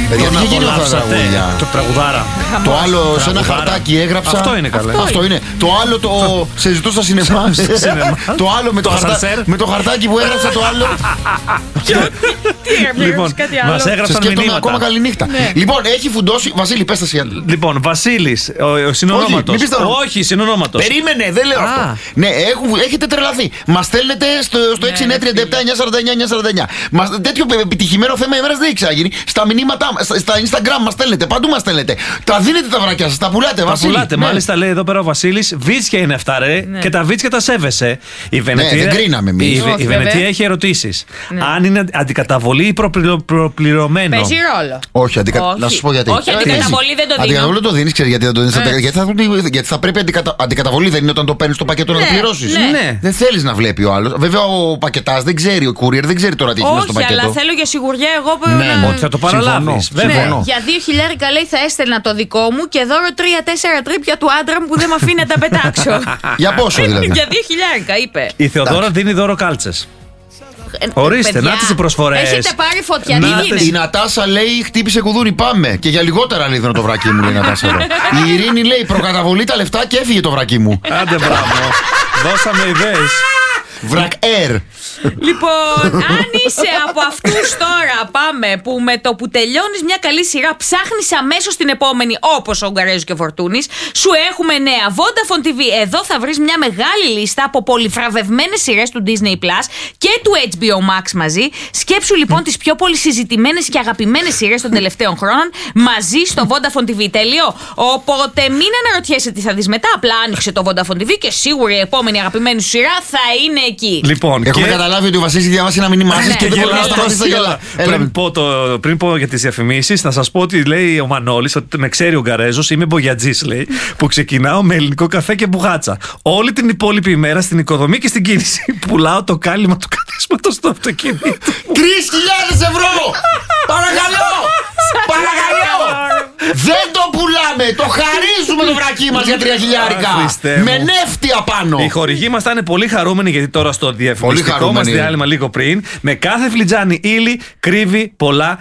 Παιδιά, τι γίνει αυτά τα τραγούδια. Το τραγουδάρα. Το άλλο σε ένα χαρτάκι έγραψα. Αυτό είναι καλά. Αυτό είναι. Το άλλο το σε ζητώ στα σινεμά. Το άλλο με το χαρτάκι που έγραψα το άλλο. Λοιπόν, μας έγραψαν μηνύματα. Ακόμα καληνύχτα. Λοιπόν, έχει φουντώσει. Βασίλη, πες τα εσύ. Λοιπόν, Βασίλης, ο συνονόματος. Όχι, συνονόματος. Περίμενε, δεν λέω αυτό. Ναι, έχετε τρελαθεί. Μας στέλνετε στο 693-949-949. Τέτοιο επιτυχημένο θέμα ημέρας δεν έχει ξαναγίνει. Στα μηνύματά μας, στα Instagram μας στέλνετε, παντού μας στέλνετε. Τα δίνετε τα βρακιά σας, τα πουλάτε, Βασίλη. Τα πουλάτε, μάλιστα λέει εδώ πέρα ο Βασίλης. Βίτσια είναι αυτά, ρε. Και τα βίτσια τα σέβεσαι. Δεν κρίναμε εμείς. Η Βενετία έχει ερωτήσεις. Αν είναι αντικαταβολή ή προπληρωμένο. Παίζει ρόλο. Όχι, να σας πω γιατί. Όχι, αντικαταβολή δεν το δίνω. Αντικαταβολή το δίνεις, ξέρεις γιατί δεν το δίνεις. Γιατί θα πρέπει αντικαταβολή δεν είναι όταν το παίρνεις το πακέτο να το πληρώσεις. Ναι. Δεν θέλεις να βλέπει ο άλλος. Βέβαια ο πακετάς δεν ξέρει, ο courier δεν ξέρει τώρα τι έχει μέσα στο πακέτο. Όχι, αλλά θέλω για σιγουριά εγώ που. Ναι, ότι θα το παραλάβεις. Για 2.000 λέει θα έστελνα το δικό μου και δώρο 3-4 τρίπια του άντρα μου που δεν με αφήνει να τα πετάξω. Για πόσο δηλαδή? Για 2.000 είπε. Η Θεοδόρα δίνει δώρο κάλτσες. Ορίστε, να τις οι προσφορές. Έχετε πάρει φωτιά, τι γίνεται? Η Νατάσα λέει χτύπησε κουδούνι, πάμε. Και για λιγότερα λέει το βρακί μου, λέει η Νατάσα εδώ. Η Ειρήνη λέει προκαταβολή τα λεφτά και έφυγε το βρακί μου. Άντε μπράβο. Δώσαμε ιδέες. Βρακ Air. Λοιπόν, αν είσαι από αυτούς τώρα, πάμε, που με το που τελειώνεις μια καλή σειρά ψάχνεις αμέσως την επόμενη, όπως ο Ουγγαρέζος και Φορτούνης, σου έχουμε νέα. Vodafone TV. Εδώ θα βρεις μια μεγάλη λίστα από πολυφραβευμένες σειρές του Disney Plus και του HBO Max μαζί. Σκέψου λοιπόν τις πιο πολύ συζητημένες και αγαπημένες σειρές των τελευταίων χρόνων μαζί στο Vodafone TV. Τέλειο. Οπότε μην αναρωτιέσαι τι θα δεις μετά. Απλά άνοιξε το Vodafone TV και σίγουρα η επόμενη αγαπημένη σου σειρά θα είναι εκεί. Λοιπόν, έχουμε καταλάβει ότι ο Βασίλης διαβάσει ένα μήνυμά σας και δεν μπορεί να σταματήσει τα γελά. Πριν πω για τις διαφημίσεις, θα σας πω ότι λέει ο Μανώλης ότι με ξέρει ο Ουγγαρέζος, είμαι μπογιατζής, λέει, που ξεκινάω με ελληνικό καφέ και μπουγάτσα. Όλη την υπόλοιπη ημέρα στην οικοδομή και στην κίνηση πουλάω το κάλυμα του καθίσματος στο αυτοκίνητο. 3.000 ευρώ! Παρακαλώ! Παρακαλώ! Δεν το πουλάμε! Το χαρίζουμε το βρακί μας για 3.000! Με νεύτη απάνω! Οι χορηγοί μας θα είναι πολύ χαρούμενοι γιατί τώρα στο διαφημιστικό μας διάλειμμα λίγο πριν, με κάθε φλιτζάνι ύλη κρύβει πολλά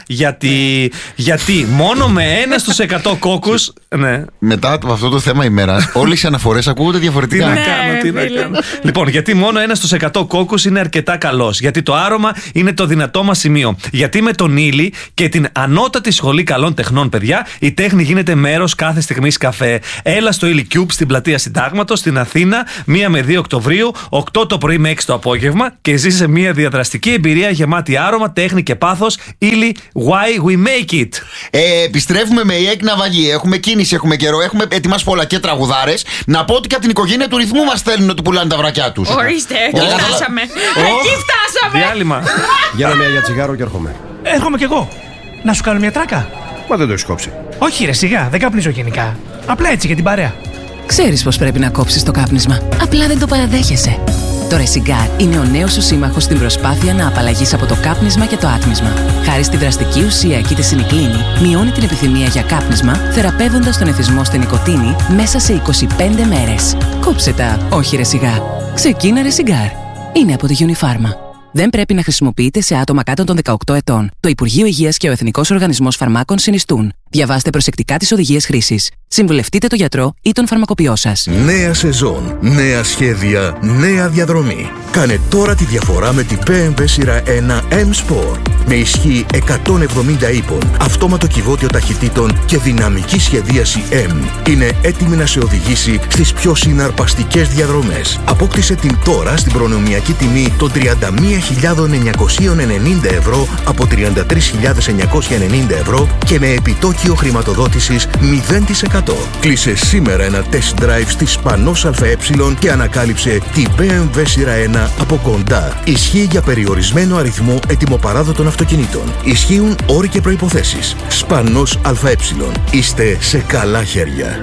γιατί μόνο με 1 στους 100 κόκκους. Ναι. Μετά από αυτό το θέμα ημέρας, όλες οι αναφορές ακούγονται διαφορετικά. Τι να κάνω. Λοιπόν, γιατί μόνο 1 στους 100 κόκκους είναι αρκετά καλός. Γιατί το άρωμα είναι το δυνατό μας σημείο. Γιατί με τον ύλη και την ανώτατη σχολή καλών τεχνών, παιδιά, η τέχνη γίνεται μέρος κάθε στιγμής καφέ. Έλα στο ύλη Cube στην πλατεία Συντάγματος, στην Αθήνα, 1 με 2 Οκτωβρίου, 8 το πρωί με 6 το απόγευμα και ζήσε μια διαδραστική εμπειρία γεμάτη άρωμα, τέχνη και πάθος. Ύλη Why We Make It. Επιστρέφουμε με η Έκνα Βαγή. Έχουμε κίνηση, έχουμε καιρό, έχουμε ετοιμάσει πολλά και τραγουδάρες. Να πω ότι και από την οικογένεια του ρυθμού μας στέλνουν ότι πουλάνε τα βρακιά τους. Ορίστε, εκεί φτάσαμε. Εκεί φτάσαμε. Διάλειμμα. Για να μια για τσιγάρο και έρχομαι. Έρχομαι κι εγώ. Να σου κάνω μια τράκα. Μα δεν το έχεις κόψει. Όχι, ρε, σιγά, δεν καπνίζω γενικά. Απλά έτσι για την παρέα. Ξέρεις πως πρέπει να κόψεις το κάπνισμα. Απλά δεν το παραδέχεσαι. Το Ρεσιγκάρ είναι ο νέος σου σύμμαχος στην προσπάθεια να απαλλαγείς από το κάπνισμα και το άτμισμα. Χάρη στη δραστική ουσία κητεσινικλίνη, μειώνει την επιθυμία για κάπνισμα, θεραπεύοντας τον εθισμό στη νοικοτήνη μέσα σε 25 μέρες. Κόψε τα, όχι Ρεσιγκάρ. Ξεκίνα Ρεσιγκάρ. Είναι από τη Unifarma. Δεν πρέπει να χρησιμοποιείται σε άτομα κάτω των 18 ετών. Το Υπουργείο Υγείας και ο Εθνικός Οργανισμός Φαρμάκων συνιστούν. Διαβάστε προσεκτικά τις οδηγίες χρήσης. Συμβουλευτείτε τον γιατρό ή τον φαρμακοποιό σας. Νέα σεζόν, νέα σχέδια, νέα διαδρομή. Κάνε τώρα τη διαφορά με την BMW σειρά 1 M Sport. Με ισχύ 170 ύπων, αυτόματο κυβότιο ταχυτήτων και δυναμική σχεδίαση M. Είναι έτοιμη να σε οδηγήσει στις πιο συναρπαστικές διαδρομές. Απόκτησε την τώρα στην προνομιακή τιμή των 31.990 ευρώ από 33.990 ευρώ και με επιτόκιο χρηματοδότησης 0%. Κλείσε σήμερα ένα test drive στη Σπανός ΑΕ και ανακάλυψε τη BMW σειρά 1 από κοντά. Ισχύει για περιορισμένο αριθμό ετοιμοπαράδοτων αυτοκινήτων. Ισχύουν όροι και προϋποθέσεις. Σπανός ΑΕ. Είστε σε καλά χέρια.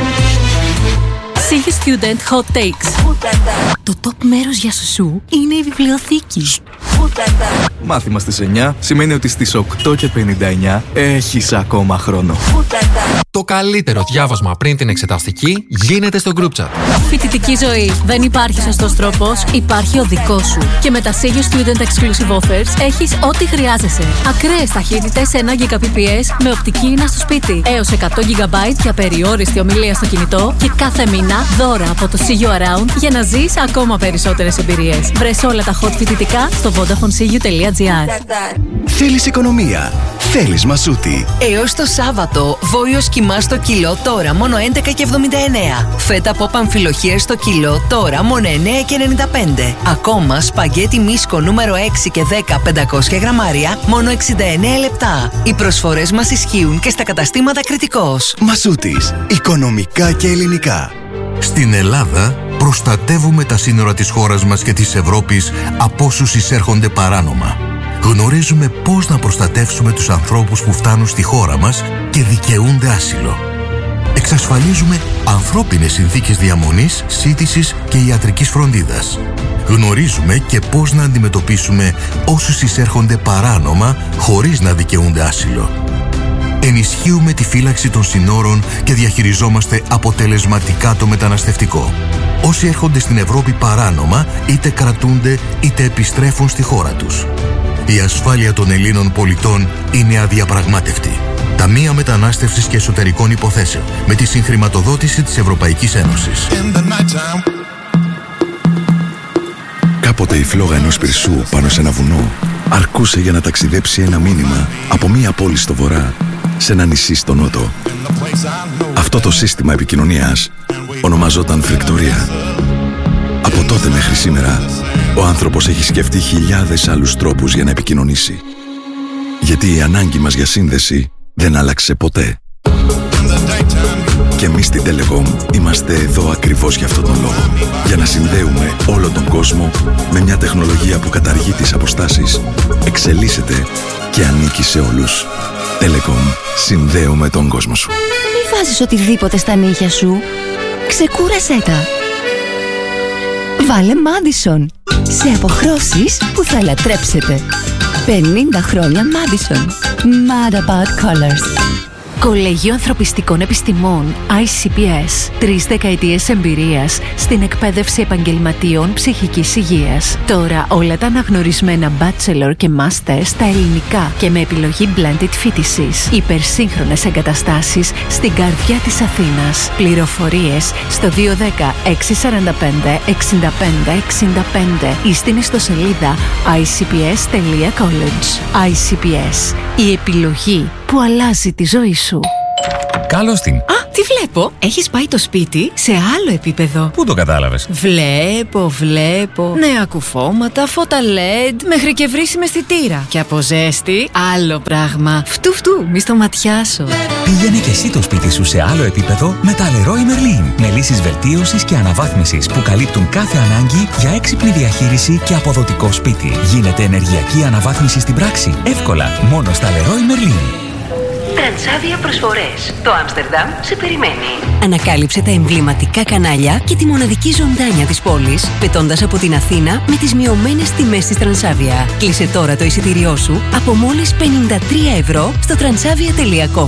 City Student Hot Takes. Το top μέρος για σουσού είναι η βιβλιοθήκη. Μάθημα στις 9 σημαίνει ότι στις 8:59 έχεις ακόμα χρόνο. Το καλύτερο διάβασμα πριν την εξεταστική γίνεται στο group chat. Φοιτητική ζωή. Δεν υπάρχει σωστός τρόπος, υπάρχει ο δικός σου. Και με τα Sigio Student Exclusive Offers έχεις ό,τι χρειάζεσαι. Ακραίες ταχύτητες 1 Gbps με οπτική ίνα στο σπίτι. Έως 100 GB για περιόριστη ομιλία στο κινητό. Και κάθε μήνα δώρα από το Sigio Around για να ζεις ακόμα περισσότερες εμπειρίες. Βρες όλα τα hot φοιτητικά στο VodafoneSigio.gr. Θέλεις οικονομία. Θέλεις Μασούτη. Έως το Σάββατο, βόλιος κιμά στο κιλό τώρα μόνο 11,79. Φέτα από αμφιλοχίες στο κιλό τώρα μόνο 9,95. Ακόμα σπαγγέτι μίσκο νούμερο 6 και 10 500 γραμμάρια μόνο 69 λεπτά. Οι προσφορές μας ισχύουν και στα καταστήματα Κρητικός. Μασούτης. Οικονομικά και ελληνικά. Στην Ελλάδα προστατεύουμε τα σύνορα της χώρας μας και της Ευρώπης από όσους εισέρχονται παράνομα. Γνωρίζουμε πώς να προστατεύσουμε τους ανθρώπους που φτάνουν στη χώρα μας και δικαιούνται άσυλο. Εξασφαλίζουμε ανθρώπινες συνθήκες διαμονής, σύντησης και ιατρικής φροντίδας. Γνωρίζουμε και πώς να αντιμετωπίσουμε όσους εισέρχονται παράνομα χωρίς να δικαιούνται άσυλο. Ενισχύουμε τη φύλαξη των συνόρων και διαχειριζόμαστε αποτελεσματικά το μεταναστευτικό. Όσοι έρχονται στην Ευρώπη παράνομα είτε κρατούνται είτε επιστρέφουν στη χώρα τους. Η ασφάλεια των Ελλήνων πολιτών είναι αδιαπραγμάτευτη. Ταμεία Μετανάστευσης και Εσωτερικών Υποθέσεων με τη συγχρηματοδότηση της Ευρωπαϊκής Ένωσης. Κάποτε η φλόγα ενός πυρσού πάνω σε ένα βουνό αρκούσε για να ταξιδέψει ένα μήνυμα από μία πόλη στο βορρά σε ένα νησί στο νότο. Αυτό το σύστημα επικοινωνίας ονομαζόταν φλεκτορία. Από τότε μέχρι σήμερα, ο άνθρωπος έχει σκεφτεί χιλιάδες άλλους τρόπους για να επικοινωνήσει. Γιατί η ανάγκη μας για σύνδεση δεν άλλαξε ποτέ. Και εμείς στην Telecom είμαστε εδώ ακριβώς για αυτόν τον λόγο. Για να συνδέουμε όλο τον κόσμο με μια τεχνολογία που καταργεί τις αποστάσεις, εξελίσσεται και ανήκει σε όλους. Telecom. Συνδέουμε τον κόσμο σου. Μη βάζεις οτιδήποτε στα νύχια σου. Ξεκούρασέ τα. Βάλε Madison. Σε αποχρώσεις που θα λατρέψετε. 50 χρόνια Madison. Mad about colors. Κολέγιο Ανθρωπιστικών Επιστημών ICPS. 3 δεκαετίες εμπειρίας στην εκπαίδευση επαγγελματίων ψυχικής υγείας. Τώρα όλα τα αναγνωρισμένα bachelor και master στα ελληνικά και με επιλογή blended φοιτησης. Υπερσύγχρονες εγκαταστάσεις στην καρδιά της Αθήνας. Πληροφορίες στο 210 645 65 65 ή στην ιστοσελίδα icps.college. ICPS. Η επιλογή που αλλάζει τη ζωή σου. Καλώς την. Α, τι βλέπω. Έχεις πάει το σπίτι σε άλλο επίπεδο. Πού το κατάλαβες? Βλέπω. Νέα κουφώματα, φώτα LED, μέχρι και βρύσιμη αισθητήρα. Και από ζέστη, άλλο πράγμα. Φτου, μη στο ματιάσω. Πήγαινε και εσύ το σπίτι σου σε άλλο επίπεδο με τα Leroy Merlin. Με λύσεις βελτίωσης και αναβάθμισης που καλύπτουν κάθε ανάγκη για έξυπνη διαχείριση και αποδοτικό σπίτι. Γίνεται ενεργειακή αναβάθμιση στην πράξη. Εύκολα, μόνο στα Leroy Merlin. Τρανσάβια προσφορές. Το Άμστερνταμ σε περιμένει. Ανακάλυψε τα εμβληματικά κανάλια και τη μοναδική ζωντάνια της πόλης, πετώντας από την Αθήνα με τις μειωμένες τιμές της Τρανσάβια. Κλείσε τώρα το εισιτήριό σου από μόλις 53 ευρώ στο transavia.com.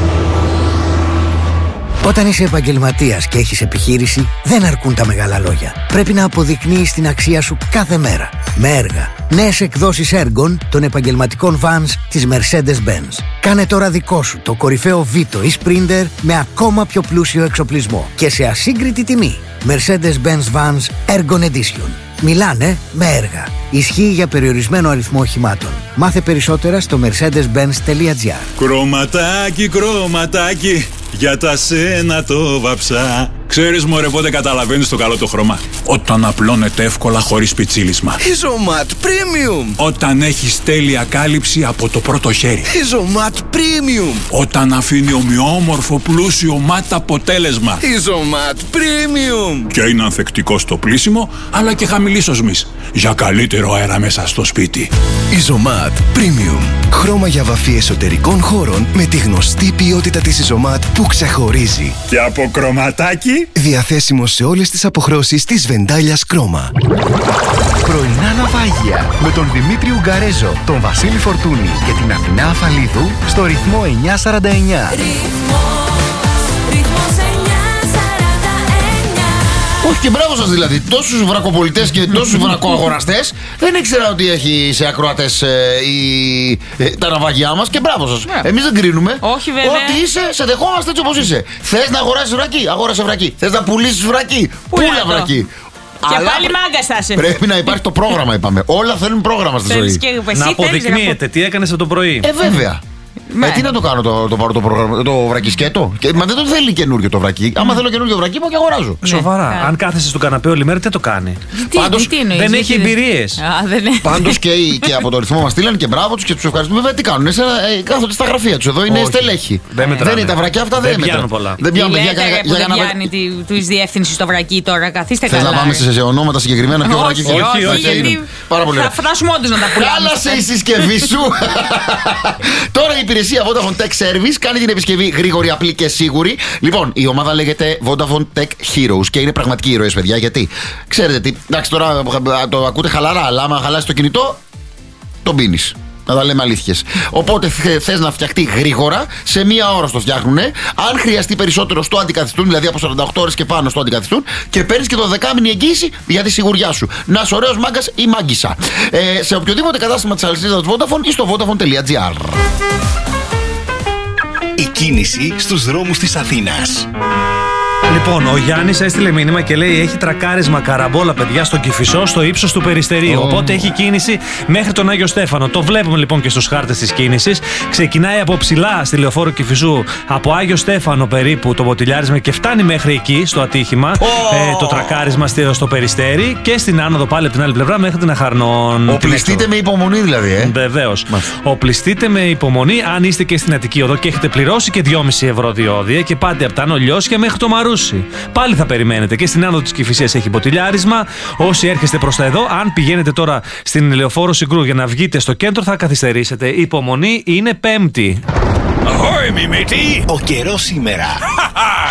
Όταν είσαι επαγγελματίας και έχεις επιχείρηση, δεν αρκούν τα μεγάλα λόγια. Πρέπει να αποδεικνύεις την αξία σου κάθε μέρα. Με έργα. Νέες εκδόσεις έργων των επαγγελματικών vans της Mercedes-Benz. Κάνε τώρα δικό σου το κορυφαίο Vito ή Sprinter με ακόμα πιο πλούσιο εξοπλισμό και σε ασύγκριτη τιμή. Mercedes-Benz Vans Ergon Edition. Μιλάνε με έργα. Ισχύει για περιορισμένο αριθμό οχημάτων. Μάθε περισσότερα στο mercedes-benz.gr. Κρωματάκι, για τα σένα το βαψά. Ξέρεις μωρέ πότε καταλαβαίνεις το καλό το χρώμα? Όταν απλώνεται εύκολα χωρίς πιτσίλισμα. Isomat Premium. Όταν έχεις τέλεια κάλυψη από το πρώτο χέρι. Isomat Premium. Όταν αφήνει ομοιόμορφο πλούσιο ματ αποτέλεσμα. Isomat Premium. Και είναι ανθεκτικό στο πλύσιμο αλλά και χαμηλής οσμής. Για καλύτερο αέρα μέσα στο σπίτι. Isomat Premium. Χρώμα για βαφή εσωτερικών χώρων με τη γνωστή ποιότητα της Isomat που ξεχωρίζει. Και από κρωματάκι Διαθέσιμο σε όλες τις αποχρώσεις της Βεντάλιας Κρόμα. Πρωινά ναυάγια με τον Δημήτρη Ουγγαρέζο, τον Βασίλη Φορτούνη και την Αθηνά Αφαλίδου στο ρυθμό 949. Όχι, και μπράβο σας δηλαδή. Τόσους βρακοπολιτές και τόσους βρακοαγοραστές δεν ήξερα ότι έχει σε ακροατές τα ναυαγιά μας, και μπράβο σας. Εμείς δεν κρίνουμε. Όχι, βέβαια. Ό,τι είσαι, σε δεχόμαστε έτσι όπως είσαι. Θες να αγοράσεις βρακί, αγόρασε βρακί. Θες να πουλήσεις βρακί, πούλα βρακί. Και αλλά πάλι μάγκας θα είσαι. Πρέπει να υπάρχει το πρόγραμμα, είπαμε. Όλα θέλουν πρόγραμμα στη ζωή. Να αποδεικνύεται τι έκανες από το πρωί. Βέβαια. Τι να το κάνω, το πάρω το πρόγραμμα, το βρακισκέτο. Μα δεν το θέλει καινούριο το βρακί. Άμα θέλω καινούριο βρακί, πάω και αγοράζω. Σοβαρά. Αν κάθεσαι στον καναπέ όλη μέρα, τι το κάνει. Πάντως δεν έχει εμπειρίες. Πάντως και από το ρυθμό μας στείλαν και μπράβο τους και τους ευχαριστούμε. Βέβαια, τι κάνουν. Κάθονται στα γραφεία τους. Εδώ είναι στελέχοι. Δεν είναι τα βρακιά αυτά, δεν πιάνουν πολλά. Δεν πιάνουν παιδιά. Δεν πιάνει τη διεύθυνση στο βρακί τώρα. Καθίστε καλά. Θες να πάμε σε ονόματα συγκεκριμένα ποιο βρακί θέλει? Όχι. Θα φτάσουμε όντως να τα πουλάμε. Χάλασε η συσκευή σου. Τώρα η υπηρεσία Vodafone Tech Service κάνει την επισκευή γρήγορη, απλή και σίγουρη. Λοιπόν, η ομάδα λέγεται Vodafone Tech Heroes και είναι πραγματικοί ήρωες, παιδιά. Γιατί ξέρετε τι, εντάξει, τώρα το ακούτε χαλαρά, αλλά άμα χαλάσει το κινητό, τον πίνεις. Να τα λέμε αλήθειες. Οπότε θες να φτιαχτεί γρήγορα, σε μία ώρα στο φτιάχνουνε. Αν χρειαστεί περισσότερο, στο αντικαθιστούν, δηλαδή από 48 ώρες και πάνω στο αντικαθιστούν, και παίρνεις και το 10μηνη εγγύηση για τη σιγουριά σου. Να είσαι ωραίος μάγκας ή μάγκισσα. Σε οποιοδήποτε κατάστημα της αλυσίδας Vodafone ή στο vodafone.gr. Η κίνηση στους δρόμους της Αθήνας. Λοιπόν, ο Γιάννης έστειλε μήνυμα και λέει: έχει τρακάρισμα καραμπόλα, παιδιά, στον Κηφισό, στο ύψος του Περιστερίου. Οπότε έχει κίνηση μέχρι τον Άγιο Στέφανο. Το βλέπουμε λοιπόν και στους χάρτες της κίνησης. Ξεκινάει από ψηλά στη λεωφόρο Κηφισού, από Άγιο Στέφανο περίπου το μποτιλιάρισμα, και φτάνει μέχρι εκεί στο ατύχημα. Το τρακάρισμα στο Περιστέρι, και στην άνοδο πάλι από την άλλη πλευρά μέχρι την Αχαρνών. Οπλιστείτε με υπομονή δηλαδή, Βεβαίως. Οπλιστείτε με υπομονή αν είστε και στην Αττική Οδό και έχετε πληρώσει και 2,5 ευρώ διόδια και πάτε από τα Νολιώσια μέχρι το Μαρούσι. Πάλι θα περιμένετε. Και στην άνοδο της Κηφισίας έχει μποτιλιάρισμα. Όσοι έρχεστε προς τα εδώ, αν πηγαίνετε τώρα στην λεωφόρο Συγκρού για να βγείτε στο κέντρο, θα καθυστερήσετε. Υπομονή, είναι Πέμπτη. Ahoy, μη μύτη! Ο καιρός σήμερα.